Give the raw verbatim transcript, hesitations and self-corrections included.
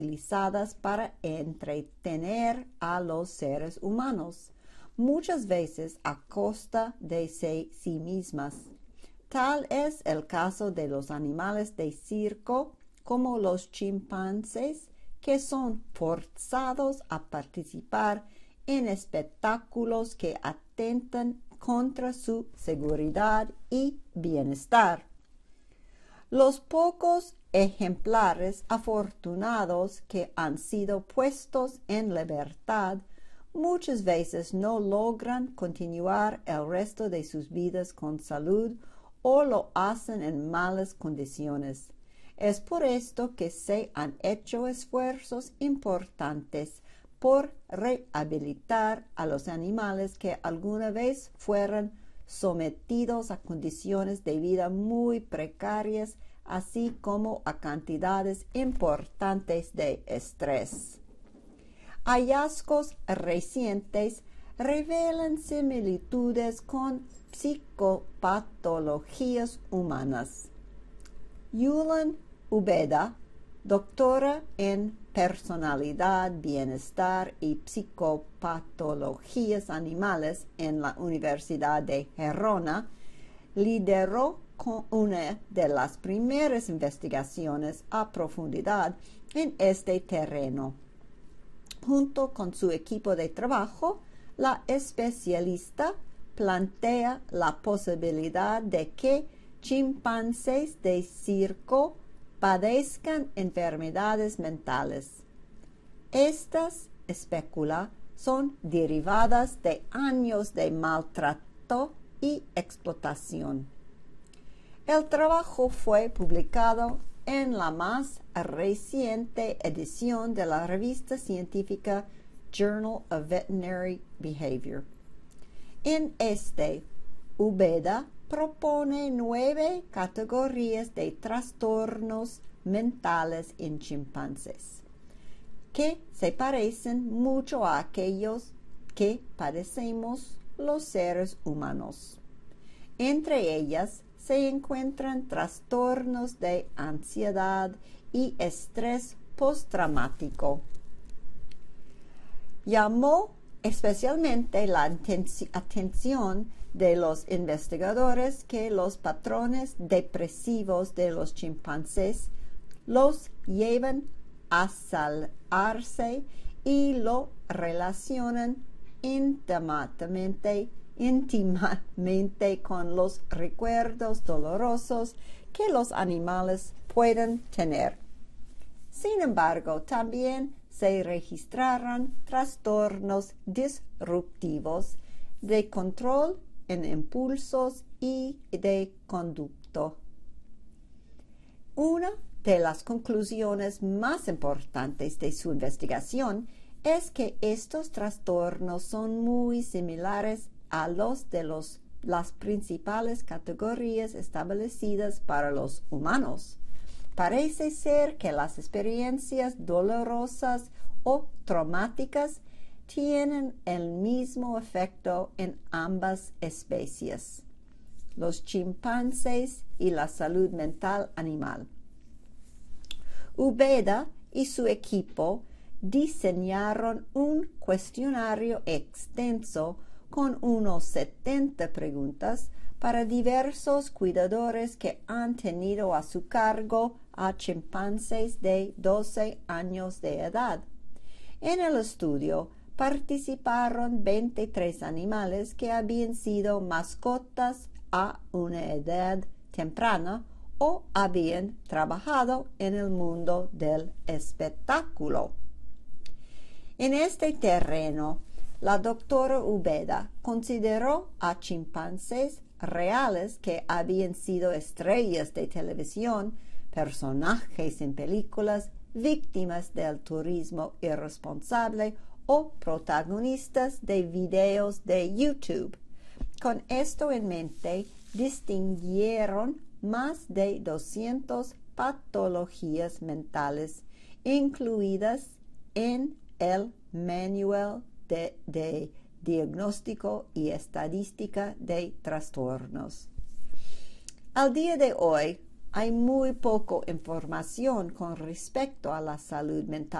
utilizadas para entretener a los seres humanos, muchas veces a costa de sí mismas. Tal es el caso de los animales de circo, como los chimpancés, que son forzados a participar en espectáculos que atentan contra su seguridad y bienestar. Los pocos ejemplares afortunados que han sido puestos en libertad muchas veces no logran continuar el resto de sus vidas con salud o lo hacen en malas condiciones. Es por esto que se han hecho esfuerzos importantes por rehabilitar a los animales que alguna vez fueron sometidos a condiciones de vida muy precarias, así como a cantidades importantes de estrés. Hallazgos recientes revelan similitudes con psicopatologías humanas. Yulan Ubeda, doctora en personalidad, bienestar y psicopatologías animales en la Universidad de Gerona, lideró con una de las primeras investigaciones a profundidad en este terreno. Junto con su equipo de trabajo, la especialista plantea la posibilidad de que chimpancés de circo padezcan enfermedades mentales. Estas, especula, son derivadas de años de maltrato y explotación. El trabajo fue publicado en la más reciente edición de la revista científica Journal of Veterinary Behavior. En este, Ubeda propone nueve categorías de trastornos mentales en chimpancés, que se parecen mucho a aquellos que padecemos los seres humanos. Entre ellas se encuentran trastornos de ansiedad y estrés postraumático. Llamó especialmente la atención de los investigadores que los patrones depresivos de los chimpancés los llevan a salarse y lo relacionan íntimamente, íntimamente con los recuerdos dolorosos que los animales pueden tener. Sin embargo, también se registraron trastornos disruptivos de control en impulsos y de conducta. Una de las conclusiones más importantes de su investigación es que estos trastornos son muy similares a los de los, las principales categorías establecidas para los humanos. Parece ser que las experiencias dolorosas o traumáticas tienen el mismo efecto en ambas especies, los chimpancés y la salud mental animal. Ubeda y su equipo diseñaron un cuestionario extenso con unos setenta preguntas para diversos cuidadores que han tenido a su cargo a chimpancés de doce años de edad. En el estudio participaron veintitrés animales que habían sido mascotas a una edad temprana o habían trabajado en el mundo del espectáculo. En este terreno, la doctora Ubeda consideró a chimpancés reales que habían sido estrellas de televisión, personajes en películas, víctimas del turismo irresponsable o protagonistas de videos de YouTube. Con esto en mente, distinguieron más de doscientas patologías mentales incluidas en el manual de, de diagnóstico y estadística de trastornos. Al día de hoy, Hay muy poca información con respecto a la salud mental.